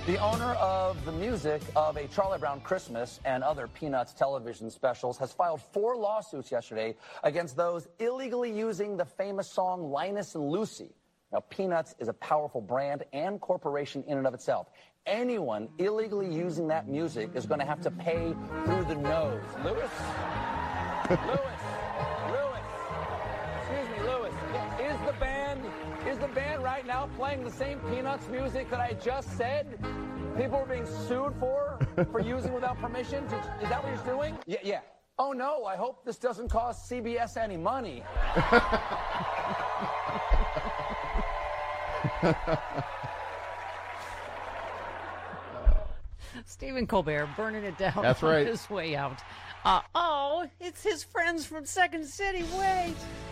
The owner of the music of A Charlie Brown Christmas and other Peanuts television specials has filed 4 lawsuits yesterday against those illegally using the famous song Linus and Lucy. Now, Peanuts is a powerful brand and corporation in and of itself. Anyone illegally using that music is going to have to pay through the nose. Lewis? Excuse me, Lewis. Is the band right now playing the same Peanuts music that I just said? People are being sued for using without permission? Is that what you're doing? Yeah. Oh, no, I hope this doesn't cost CBS any money. Stephen Colbert burning it down. That's right. On his way out. It's his friends from Second City. Wait.